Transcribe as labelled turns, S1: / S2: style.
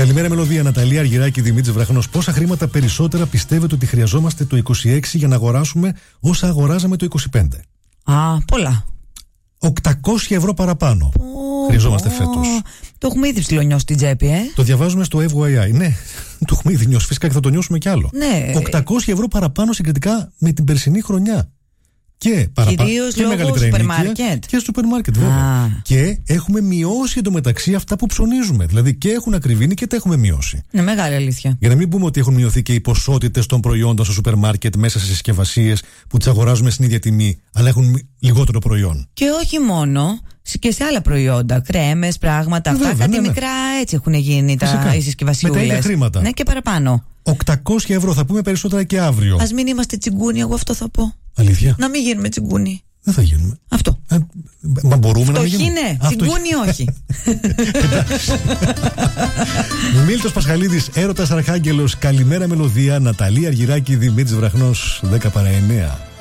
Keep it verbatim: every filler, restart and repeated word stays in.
S1: Καλημέρα, Μελωδία. Ναταλία Αργυράκη, Δημήτρης Βραχνός. Πόσα χρήματα περισσότερα πιστεύετε ότι χρειαζόμαστε το είκοσι έξι για να αγοράσουμε όσα αγοράζαμε το είκοσι πέντε?
S2: Α, πολλά.
S1: οκτακόσια ευρώ παραπάνω oh, χρειαζόμαστε oh, φέτος.
S2: Το έχουμε ήδη ψιλονιώσει στην τσέπη, ε.
S1: Το διαβάζουμε στο εφ γουάι άι. Ναι, το έχουμε ήδη νιώσει. Φυσικά και θα το νιώσουμε κι άλλο.
S2: Ναι.
S1: οκτακόσια ευρώ παραπάνω συγκριτικά με την περσινή χρονιά. Και παραπάνω.
S2: Κυρίως λόγω σούπερ μάρκετ.
S1: Και σούπερ μάρκετ, βέβαια. Ah. Και έχουμε μειώσει εντωμεταξύ αυτά που ψωνίζουμε. Δηλαδή και έχουν ακριβήνει και τα έχουμε μειώσει.
S2: Είναι μεγάλη αλήθεια.
S1: Για να μην πούμε ότι έχουν μειωθεί και οι ποσότητες των προϊόντων στο σούπερ μάρκετ μέσα σε συσκευασίες που τις αγοράζουμε στην ίδια τιμή, αλλά έχουν λιγότερο προϊόν.
S2: Και όχι μόνο. Και σε άλλα προϊόντα, κρέμες, πράγματα, αυτά.
S1: Βέβαια,
S2: κάτι
S1: ναι, ναι.
S2: μικρά έτσι έχουν γίνει τα συσκευασιούλες.
S1: Με τα ίδια χρήματα.
S2: Ναι, και παραπάνω.
S1: οκτακόσια ευρώ, θα πούμε περισσότερα και αύριο.
S2: Ας μην είμαστε τσιγκούνι, εγώ αυτό θα πω.
S1: Αλήθεια.
S2: Να μην γίνουμε τσιγκούνι.
S1: Δεν θα γίνουμε.
S2: Αυτό.
S1: Ε, μα μπορούμε
S2: φτωχή,
S1: να μην γίνουμε.
S2: Ναι, τσιγκούνι όχι.
S1: Μίλτος Πασχαλίδης, Έρωτας Αρχάγγελος. Καλημέρα, Μελωδία. Ναταλία Αργυράκη, Δημήτρης Βραχνός. δέκα παρά εννέα.